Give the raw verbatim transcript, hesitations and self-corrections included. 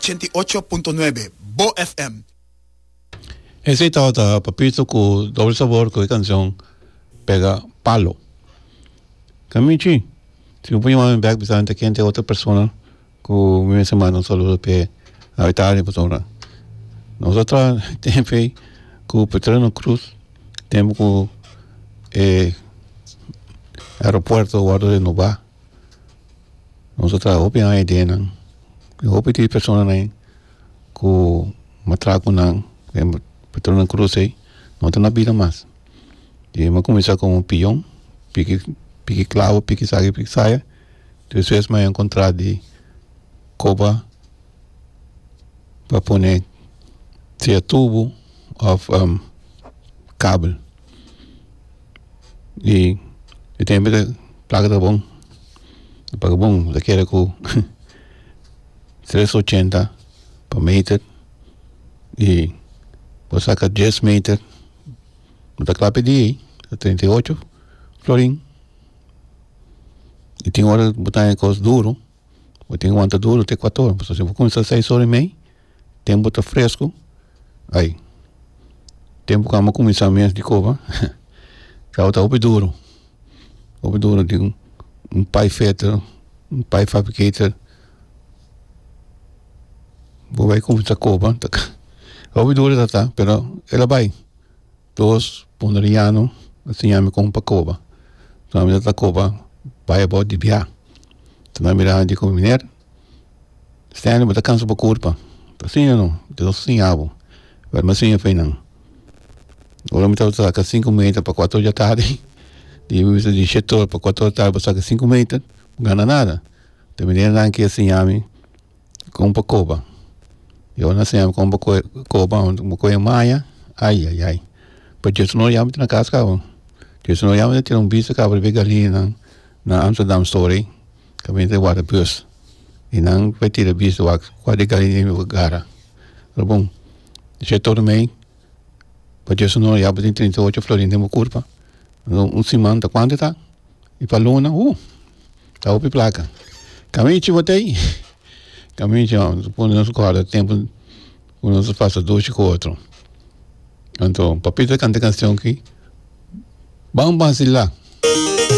ochenta y ocho punto nueve, Bo F M. Ese estaba papito con doble sabor con la canción Pega Palo. Camichi, si un poco back bisante que ante otra persona con mi semana un saludo pe a Italia persona. Nosotros tenemos con Petrano Cruz, tenemos con eh aeropuerto Guardo de Nova. Nosotros open a idea, open ti persona này com matraco nan Petróleo Cruze, não tem na vida mais. E eu comecei com um peão, pique, pique clavo, pique saia, pique saia. Depois eu encontrar de coba para pôr se tubo of um, cabo. E eu tenho muita placa de bom, placa bom, daquela com trezentos e oitenta por meter e você saca dez metros, não está claro pedir, trinta e oito florim. E tem hora de botar em coisa duro, ou tem guanta duro, tem quatro horas. Se você começar às seis horas e meia, tempo está fresco, aí. Tempo que vamos começar mesmo de cova, já está open duro. Open duro, tem um, um pai feito, um pai fabricator. Vou vai começar a cova, tá? Open duro tá, pero ela vai. Dois ponderianos, assim a me com uma cova. Então a minha tá cova, vai a bordo de viar. Então a minha de como minério, estando mas tá canso para curva. Assim não, de dois assim abo. Vai mas assim foi não. Agora me tá saca cinco metros para quatro da tarde. De vista de sete horas para quatro da tarde para saca cinco metros, não ganha nada. Terminei lá que assim a me com uma cova. Eu não sei como coba uma coisa maia, ai ai ai. Porque isso não ia me na casa cara. Isso não ia me ter um bicho cara ver galinha na Amsterdam Story, que vem de Waterbus. E não vai ter bicho lá, quase galinha no gara. Tá bom. Já todo mês. Porque isso não ia me trinta e oito florinhos de curva. Um semana tá quanto tá? E para luna, uh, tá op placa. Caminho te botei. Caminho, quando nós corre tempo, quando nós faz dois com o outro. Então, papito canta canção aqui. Vamos vacilar.